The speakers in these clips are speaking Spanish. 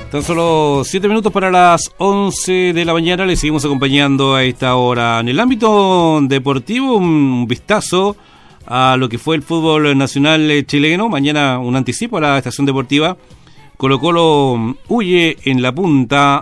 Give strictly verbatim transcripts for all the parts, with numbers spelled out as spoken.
Tan solo siete minutos para las once de la mañana. Le seguimos acompañando a esta hora. En el ámbito deportivo, un vistazo a lo que fue el fútbol nacional chileno. Mañana un anticipo a la estación deportiva. Colo-Colo huye en la punta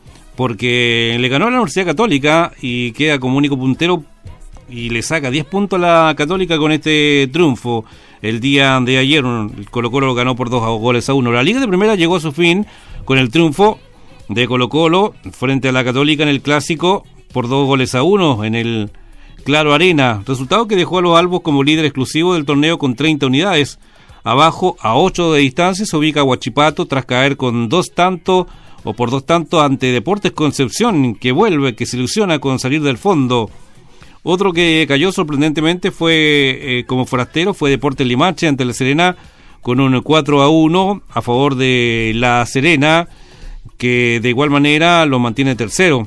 porque le ganó a la Universidad Católica y queda como único puntero y le saca diez puntos a la Católica con este triunfo. El día de ayer el Colo-Colo lo ganó por dos goles a uno. La Liga de Primera llegó a su fin con el triunfo de Colo-Colo frente a la Católica en el Clásico por dos goles a uno en el Claro Arena. Resultado que dejó a los albos como líder exclusivo del torneo con treinta unidades. Abajo, a ocho de distancia, se ubica Huachipato tras caer con dos tantos o por dos tantos ante Deportes Concepción, que vuelve, que se ilusiona con salir del fondo. Otro que cayó sorprendentemente fue eh, como forastero, fue Deportes Limache ante La Serena con un cuatro a uno a favor de La Serena, que de igual manera lo mantiene tercero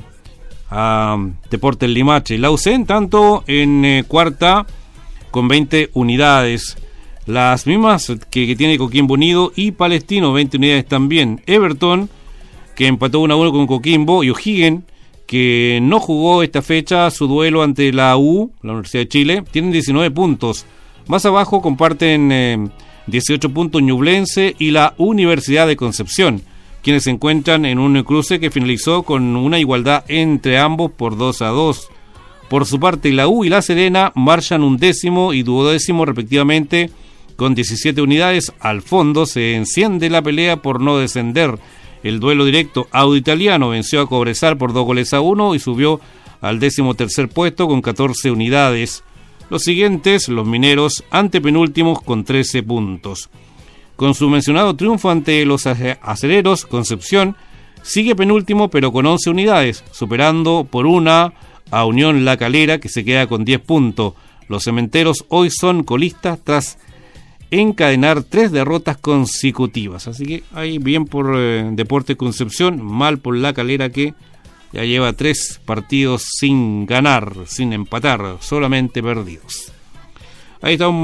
a Deportes Limache. La U C en tanto en eh, cuarta con veinte unidades, las mismas que, que tiene Coquimbo Unido y Palestino, veinte unidades también. Everton, que empató uno a uno con Coquimbo, y O'Higgins, que no jugó esta fecha su duelo ante la U, la Universidad de Chile, tienen diecinueve puntos. Más abajo comparten eh, dieciocho puntos Ñublense y la Universidad de Concepción, quienes se encuentran en un cruce que finalizó con una igualdad entre ambos por dos a dos. Por su parte, la U y La Serena marchan un décimo y duodécimo respectivamente con diecisiete unidades. Al fondo se enciende la pelea por no descender. El duelo directo, Audo Italiano venció a Cobresal por dos goles a uno y subió al décimo tercer puesto con catorce unidades. Los siguientes, los mineros, antepenúltimos con trece puntos. Con su mencionado triunfo ante los acereros, Concepción sigue penúltimo pero con once unidades, superando por una a Unión La Calera, que se queda con diez puntos. Los cementeros hoy son colistas tras encadenar tres derrotas consecutivas. Así que ahí bien por eh, Deportes Concepción, mal por La Calera, que ya lleva tres partidos sin ganar, sin empatar, solamente perdidos. Ahí está un